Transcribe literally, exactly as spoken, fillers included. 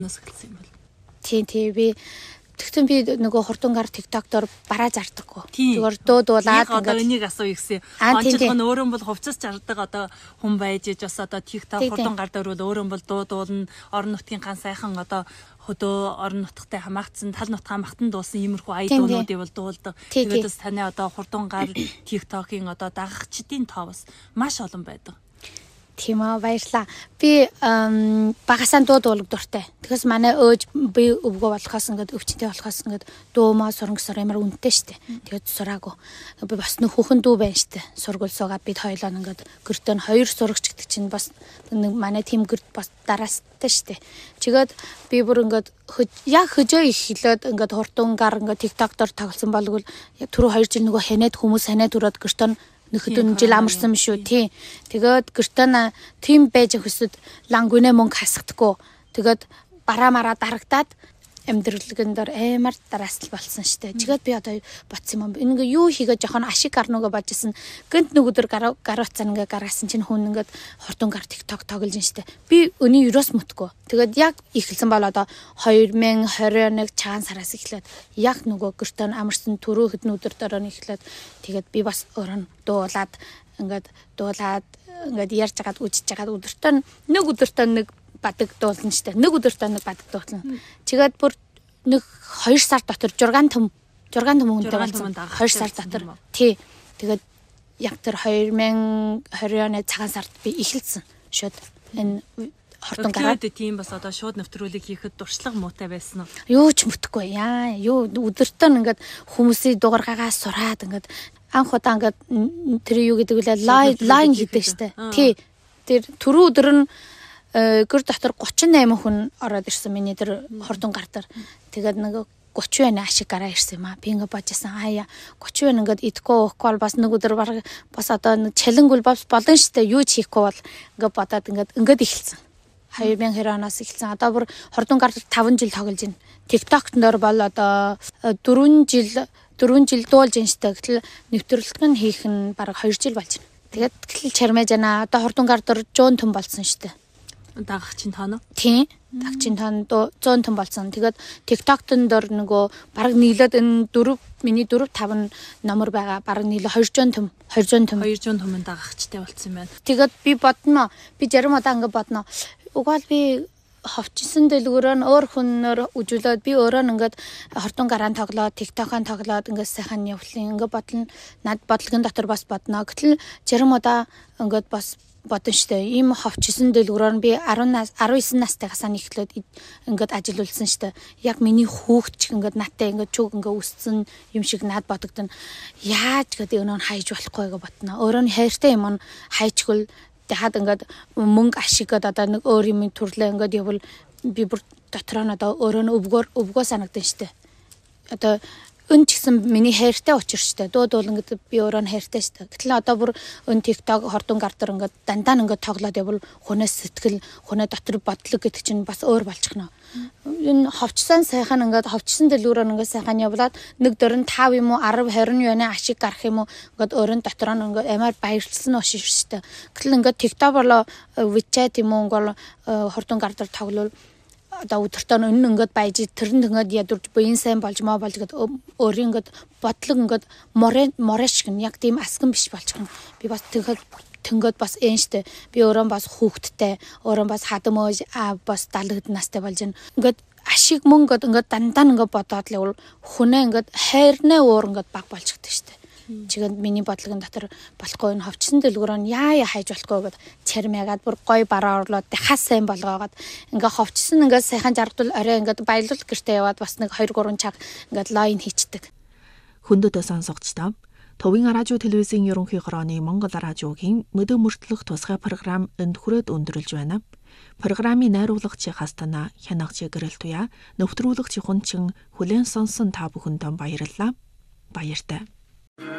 Нас эхэлсэн юм бол. Тийм тийм би тэгсэн би нөгөө хурдунгаар TikTok-доор бараа зардаггүй. Зүгээр дуудуулаад ингээд одоо энийг асууя гэсэн. Онцлог нь өөрөө бол хувцас зардаг одоо хүн байж иж бас одоо TikTok хурдунгаар дээр бол өөрөө бол дуудуулна. Орон нутгийн хан сайхан одоо хөдөө орон нутгтай хамаагдсан тал нутг хамаахтан дуусан иймэрхүү ая дуунуудыг бол дуулдаг. Тэгээд бас таны одоо хурдунгаар TikTok-ийн одоо дагагчдын тоо бас маш олон байдаг. Тийм аа баярлаа. Би багасаа дуу дуулах дуртай. Тэгээс манай өөж би өвгөө болохоос ингээд өвчтэй болохоос ингээд дуумаа сурангасаар ямар үнэтэй штэ. Тэгээд сураагүй. Би бас нөх хүүхэн дүү байна штэ. Сургууль суугаад бид хоёлоо ингээд гэртээ нь хоёр сурагч гэдэг чинь бас нэг манай тим гэрт бас дараастай штэ. Чигээд би бүр ингээд яг хөжөө их хилээд ингээд хурдунгаар ингээд TikTok доор тоглосон болвол түрүү хоёр жил нөгөө ханаад хүмүүс ханаад өрөөд гэртээ нөхөдөн жил амарсан шүү тий. Тэгээд гэртээ тийм байж хөсөд лангүнэ мөнгө хасахдаггүй. Тэгээд бараа мараа дарагдаад амьдралгэн дээр амар дараасл болсон штэ. Чигээд би одоо бодсон юм. Ингээ юу хийгээ жоохон ашиг гарнуугаа бажсэн. Гэнт нөгөөдөр гарууцсан ингээ гаргасан чинь хүн ингээд хурдунгаар TikTok тоглож штэ. Би өний юроос мөтгөө. Тэгээд яг ихэлсэн бол одоо two thousand twenty-one цагаан сараас эхлээд яг нөгөө гэртээ амарсан түрүү хэдэн өдөр дараа нь эхлээд тэгээд би бас өөрөө дуулаад ингээд дуулаад ингээд ярьж хагаад үжиж хагаад өдөртөө нэг өдөртөө нэг бадаг дуулна штэ. Нэг өдөртөө нэг бадаг дуулна. Чигээд бүр нэг two сар дотор six том six том хүнтэй болсон. two сар дотор. Тий. Тэгээд яг тэр two thousand twenty-one цагаан сард би эхэлсэн. Шууд энэ хурдунгаар тийм бас одоо шууд нэвтрүүлэг хийхэд дуршлаг муутай байсан уу? Юу ч мөтөхгүй яа. Юу өдөртөө ингээд хүмүүсийн дуургаагаа сураад ингээд анх удаа ингээд тэр юу гэдэг вэ? Лайн хийдэг штэ. Тий. Тэр түрүү өдөр нь гэр дотор thirty-eight хүн ороод ирсэн миний тэр хурдунгаар дээр. Тэгээд нэг thirty байна ашиг гараа ирсэн юм аа. Би ингээ божсон хаяа thirty байна ингээд идэхгүй уухгүй бол бас нэг өдөр баг бас одоо нэг чалангуул бас болно штэ. Юу ч хийхгүй бол ингээ бодоод ингээд ингээд эхэлсэн. two thousand twenty оноос эхэлсэн. Одоо бүр хурдунгаар five жил тоглож байна. TikTok дээр бол одоо four жил four жил дуулж байна штэ. Гэтэл нэвтрүүлэг нь хийх нь баг two жил болж байна. Тэгээд гэтэл чармэж байна. Одоо хурдунгаар дээр one том болсон штэ. Дагагчин тоон уу? Тийм. Дагагчин тоон one hundred том болсон. Тэгээд TikTok-тон дээр нөгөө баг нийлээд энэ four миний four five номер байгаа. Баг нийлээ two hundred том, two hundred том. two hundred томын дагагчтай болсон байна. Тэгээд би бодно. Би зарим удаа ингэ бодно. Угаал би ховчсон дэлгүүрөө өөр хүнээр үжүүлээд би өөрөө ингээд хурдунгараа тоглоод TikTok-аар тоглоод ингээд сайхан явуулын ингээд бодлоо. Над бодлогын дотор бас бодно. Гэтэл зарим удаа ингээд бас бодсон штэ. Ийм ховчсон дэлгүүрээр би nineteen настайгаас нь эхлээд ингээд ажиллаулсан штэ. Яг миний хүүхч ингээд надтай ингээд чуг ингээд үсцэн юм шиг над бодогдно. Яаж гэдэг өнөө хайж болохгүй гэж ботно. Өөрөө нь хайртай юм хайчгүй хаад ингээд мөнгө ашиглаад одоо нэг өөр юм төрлөө ингээд явбал би бүр дотроо нь одоо өөрөө нь өвгөр өвгөө санагдсан штэ. Одоо өн ч гэсэн миний хайртай учир штэ. Дуудуул ингээд би өөрөө нь хайртай штэ. Гэтэл одоо бүр өн TikTok хурдунгаар дээр ингээд дандаа ингээд тоглоод явбал хүнээс сэтгэл, хүнээ дотор бодлого гэдэг чинь бас өөр болчихно. Энэ ховчсон сайхан ингээд ховчсон дэлгүүрээр ингээд сайхан явуулаад нэг дөрөн five юм уу ten twenty юуны ашиг гарах юм уу ингээд өөрөө дотроо нь ингээд амар баярлсан ушиж штэ. Гэтэл ингээд TikTok болоо WeChat юм уу ингээд хурдунгаар дээр тоглол одоо өдөртөө өнө ингээд баяж тэрэн ингээд ядурж буян сайн болж маа болж гээд өөрийн ингээд бодлого ингээд море морэш гэн яг тийм асган биш болчихно. Би бас тэгэхэд тэнгод бас энэштэй би өөрөө бас хүүхдтэй өөрөө бас хадам өөж аа бас далагд настай болж байна. Ингээд ашиг мөнгөд ингээд дандаа ингээд бодоод л явал хүнээ ингээд хайрнаа уур ингээд баг болчихдаг штэ. Чигэнд миний бодлогын дотор болохгүй энэ ховчсон дэлгүүрөө яа яа хайж болохгүй гэд чармягаад бүр гой бараа орлоод хас сайн болгоогоод ингээ ховчсон ингээ сайхан жаргадвал орой ингээ баялуул гэртээ яваад бас нэг two three цаг ингээ лайн хийчдэг. Хүндэт сонсогчдоо Төвийн радио телевизийн ерөнхий хорооны Монгол радиогийн мөдөө мөртлөх тусгай програм энд хүрээд өндөрлж байна. Программын найруулагчийн хастана хянагч гэрэлтуя, нэвтрүүлэгч хүнчин хүлээн сонсон та бүхэнд баярлалаа. Баяртай.